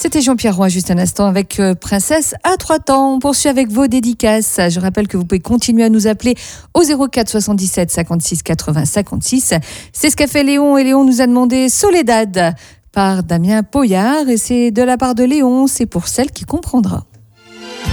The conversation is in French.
C'était Jean-Pierre Roy juste un instant avec Princesse à 3 temps. On poursuit avec vos dédicaces. Je rappelle que vous pouvez continuer à nous appeler au 04 77 56 80 56. C'est ce qu'a fait Léon et Léon nous a demandé Soledad par Damien Poyard et c'est de la part de Léon, c'est pour celle qui comprendra.